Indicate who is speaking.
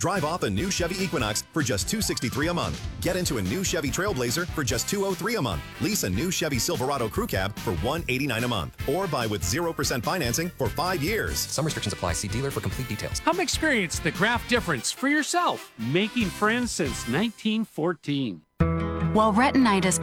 Speaker 1: Drive off a new Chevy Equinox for just $263 a month. Get into a new Chevy Trailblazer for just $203 a month. Lease a new Chevy Silverado Crew Cab for $189 a month. Or buy with 0% financing for 5 years.
Speaker 2: Some restrictions apply. See dealer for complete details.
Speaker 3: Come experience the craft difference for yourself. Making friends since 1914.
Speaker 4: While retinitis